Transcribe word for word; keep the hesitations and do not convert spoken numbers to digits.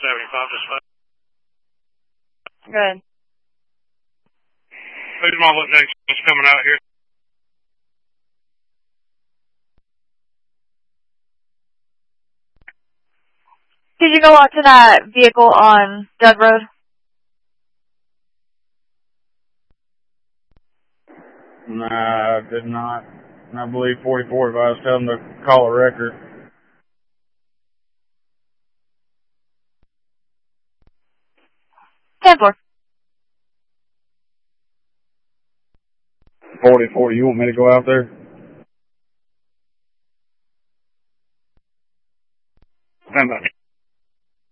seventy-five, just fine. Good. Who's my look next? Just coming out here. Did you go out to that vehicle on Judd Road? Nah, I did not. I believe forty-four advised tell them to call a record. ten four. forty-four, you want me to go out there? Stand by.